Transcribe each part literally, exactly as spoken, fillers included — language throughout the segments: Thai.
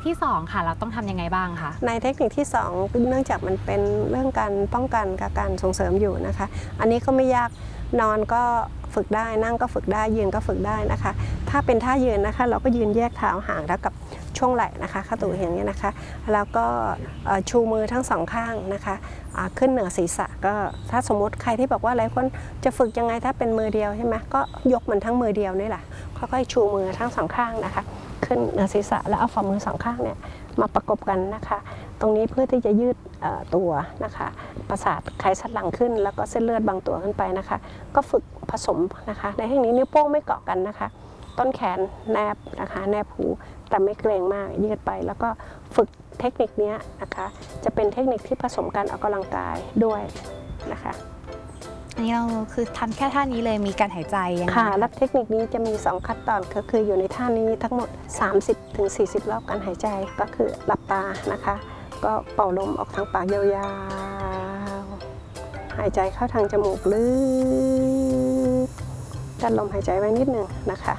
ที่สองค่ะเราต้องทำยังไงบ้างคะในเทคนิคที่สองเนื่องจากมันเป็นเรื่องการป้องกันกับการส่งเสริมอยู่นะคะอันนี้ก็ไม่ยากนอนก็ฝึกได้นั่งก็ฝึกได้ยืนก็ฝึกได้นะคะถ้าเป็นท่ายืนนะคะเราก็ยืนแยกเท้าห่างแล้วกับช่วงไหล่นะคะข้าตู่อย่างนี้นะคะแล้วก็ชูมือทั้งสองข้างนะคะขึ้นเหนือศีรษะก็ถ้าสมมติใครที่บอกว่าหลายคนจะฝึกยังไงถ้าเป็นมือเดียวใช่ไหมก็ยกมันทั้งมือเดียวนี่แหละค่อยๆชูมือทั้งสองข้างนะคะขึ้นเหนือศีรษะแล้วเอาฝ่ามือสองข้างเนี่ยมาประกบกันนะคะตรงนี้เพื่อที่จะยืดตัวนะคะประสาทไขสันหลังขึ้นแล้วก็เส้นเลือดบางตัวขึ้นไปนะคะก็ฝึกผสมนะคะในที่นี้นิ้วโป้งไม่เกาะกันนะคะต้นแขนแนบนะคะแนบหูแต่ไม่เกรงมากยืดไปแล้วก็ฝึกเทคนิคนี้นะคะจะเป็นเทคนิคที่ผสมการออกกำลังกายด้วยนะคะอันนี้เราคือทำแค่ท่านี้เลยมีการหายใจยังไงค่ะและเทคนิคนี้จะมีสองขั้นตอนก็คืออยู่ในท่านี้ทั้งหมด สามสิบถึงสี่สิบ รอบการหายใจก็คือหลับตานะคะก็เป่าลมออกทางปากยาวๆหายใจเข้าทางจมูกลึกดันลมหายใจไว้นิดหนึ่งนะคะ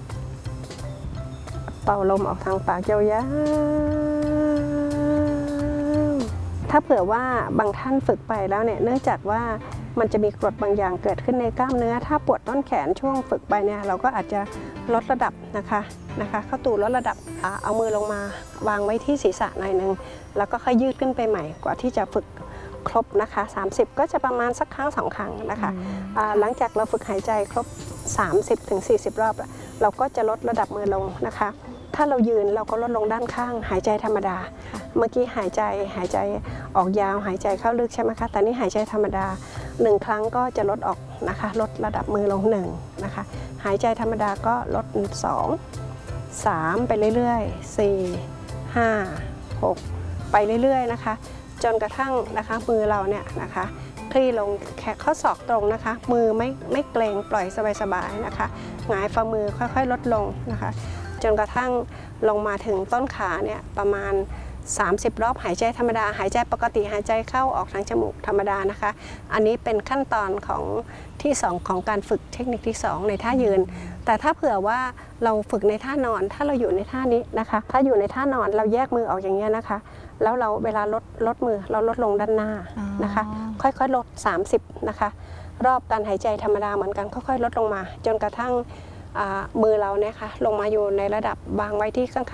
เป่าลมออกทางปากยาวๆถ้าเผื่อว่าบางท่านฝึกไปแล้วเนี่ยเนื่องจากว่ามันจะมีกรดบางอย่างเกิดขึ้นในกล้ามเนื้อถ้าปวดต้นแขนช่วงฝึกไปเนี่ยเราก็อาจจะลดระดับนะคะนะคะเข้าตู่ลดระดับเอามือลงมาวางไว้ที่ศีรษะหน่อยนึงแล้วก็ค่อยยืดขึ้นไปใหม่กว่าที่จะฝึกครบนะคะสามสิบก็จะประมาณสักครั้งสองครั้งนะคะหลังจากเราฝึกหายใจครบ สามสิบถึงสี่สิบ รอบเราก็จะลดระดับมือลงนะคะถ้าเรายืนเราก็ลดลงด้านข้างหายใจธรรมดาเมื่อกี้หายใจหายใจออกยาวหายใจเข้าลึกใช่ไหมคะแต่นี่หายใจธรรมดาหนึ่งครั้งก็จะลดออกนะคะลดระดับมือลงหนึ่งนะคะหายใจธรรมดาก็ลดสอง สามไปเรื่อยๆสี่ ห้า หกไปเรื่อยๆนะคะจนกระทั่งนะคะมือเราเนี่ยนะคะคลี่ลงแขนข้อศอกตรงนะคะมือไม่ไม่เกรงปล่อยสบายๆนะคะหงายฝ่ามือค่อยๆลดลงนะคะจนกระทั่งลงมาถึงต้นขาเนี่ยประมาณสามสิบรอบหายใจธรรมดาหายใจปกติหายใจเข้าออกทางจมูกธรรมดานะคะอันนี้เป็นขั้นตอนของที่สองของการฝึกเทคนิคที่สองในท่ายืนแต่ถ้าเผื่อว่าเราฝึกในท่านอนถ้าเราอยู่ในท่านี้นะคะถ้าอยู่ในท่านอนเราแยกมือออกอย่างเงี้ยนะคะแล้วเราเวลาลดลดมือเราลดลงด้านหน้านะคะค่อยๆลดสามสิบนะคะรอบการหายใจธรรมดาเหมือนกันค่อยๆลดลงมาจนกระทั่งมือเราเนี่ยค่ะลงมาอยู่ในระดับวางไว้ที่ข้าง